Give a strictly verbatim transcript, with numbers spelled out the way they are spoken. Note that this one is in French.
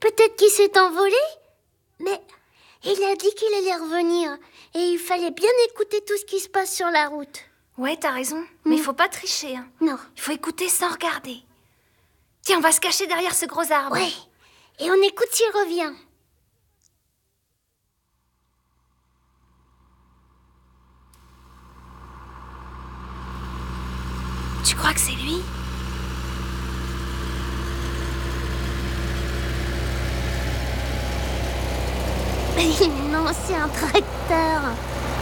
Peut-être qu'il s'est envolé? Mais il a dit qu'il allait revenir. Et il fallait bien écouter tout ce qui se passe sur la route. Ouais, t'as raison. Mais il faut pas tricher. Hein. Non. Il faut écouter sans regarder. Tiens, on va se cacher derrière ce gros arbre. Ouais. Et on écoute s'il revient. Tu crois que c'est lui? Non, c'est un tracteur.